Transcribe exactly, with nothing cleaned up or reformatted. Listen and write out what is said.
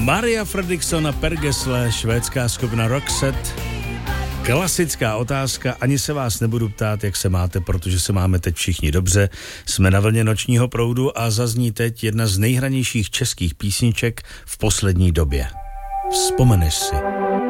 Maria Fredriksson a Per Gessle, švédská skupina Roxette. Klasická otázka, ani se vás nebudu ptát, jak se máte, protože se máme teď všichni dobře. Jsme na vlně nočního proudu a zazní teď jedna z nejhranějších českých písniček v poslední době. Vzpomeneš si.